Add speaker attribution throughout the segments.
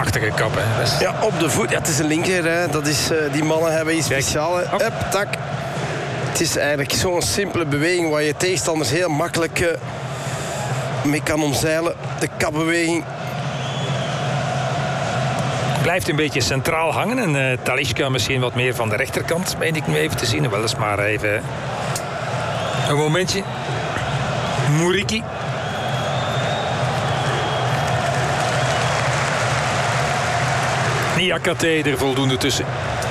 Speaker 1: prachtige kap. Hè. Dat is...
Speaker 2: Ja, op de voet. Ja, het is een linker. Hè. Dat is, die mannen hebben iets speciaals. Hup, tak. Het is eigenlijk zo'n simpele beweging waar je tegenstanders heel makkelijk mee kan omzeilen. De kapbeweging.
Speaker 1: Blijft een beetje centraal hangen. En Talisca misschien wat meer van de rechterkant, meen ik nu even te zien. Wel eens maar even een momentje. Moeriki. Niakate er voldoende tussen.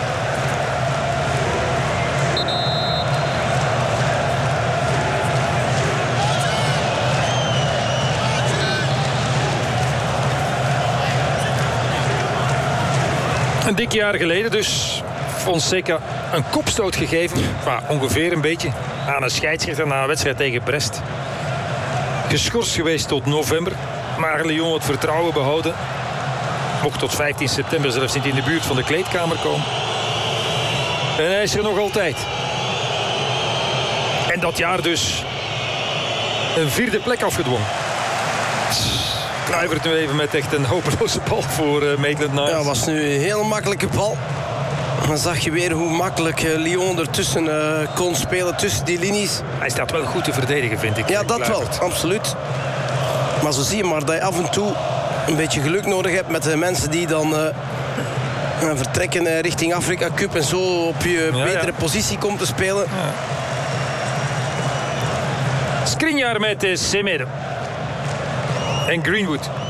Speaker 1: Een dik jaar geleden dus Fonseca een kopstoot gegeven. Maar ongeveer een beetje aan een scheidsrechter na een wedstrijd tegen Brest. Geschorst geweest tot november. Maar Lyon het vertrouwen behouden. Mocht tot 15 september zelfs niet in de buurt van de kleedkamer komen. En hij is er nog altijd. En dat jaar dus een 4e plek afgedwongen. Kluivert nu even met echt een hopeloze bal voor Maitland Niles.
Speaker 2: Ja, was nu een heel makkelijke bal. Dan zag je weer hoe makkelijk Lyon ertussen kon spelen, tussen die linies.
Speaker 1: Hij staat wel goed te verdedigen, vind ik.
Speaker 2: Ja, dat
Speaker 1: Kluivert.
Speaker 2: wel, absoluut. Maar zo zie je maar dat je af en toe een beetje geluk nodig hebt met de mensen die dan vertrekken richting Afrika Cup en zo op je betere positie komt te spelen.
Speaker 1: Ja. Skriniar met Semedo. En Greenwood.